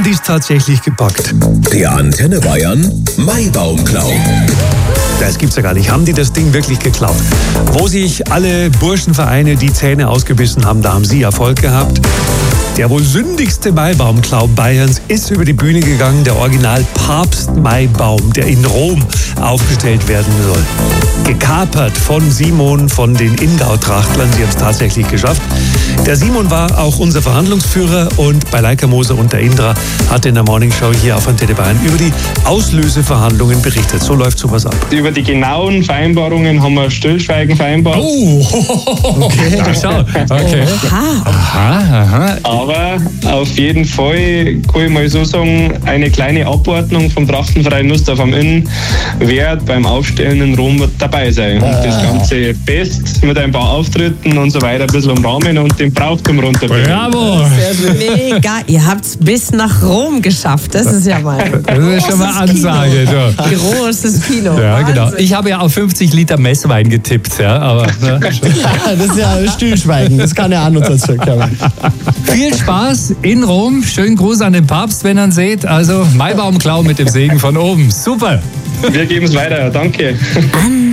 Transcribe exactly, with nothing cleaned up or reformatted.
die es tatsächlich gepackt? Der Antenne Bayern Maibaumklau. Das gibt's ja gar nicht. Haben die das Ding wirklich geklaut? Wo sich alle Burschenvereine die Zähne ausgebissen haben, da haben sie Erfolg gehabt. Der wohl sündigste Maibaumklau Bayerns ist über die Bühne gegangen, der Original Papst-Maibaum, der in Rom aufgestellt werden soll. Gekapert von Simon von den Ingau-Trachtlern. Sie haben es tatsächlich geschafft. Der Simon war auch unser Verhandlungsführer und bei Leica Moser und der Indra hat in der Morningshow hier auf Antenne Bayern über die Auslöseverhandlungen berichtet. So läuft sowas ab. Über die genauen Vereinbarungen haben wir Stillschweigen vereinbart. Oh, okay. Schau. Okay. Aha, aha. Aber auf jeden Fall kann ich mal so sagen, eine kleine Abordnung vom Trachtenverein Nussdorf am Inn wird beim Aufstellen in Rom dabei sein. Und das ganze Fest mit ein paar Auftritten und so weiter ein bisschen umrahmen und den Brauchtum runterbringen. Bravo. Mega, ihr habt es bis nach Rom geschafft. Das ist ja mal Das ist schon mal Ansage. Kino. Großes Kino. Ja, Wahnsinn. genau. Ich habe ja auf fünfzig Liter Messwein getippt, ja, aber ne. Ja, das ist ja Stillschweigen, das kann ja auch noch dazu kommen. Viel Spaß in Rom. Schönen Gruß an den Papst, wenn ihr ihn seht. Also Maibaumklau mit dem Segen von oben. Super. Wir geben es weiter. Danke.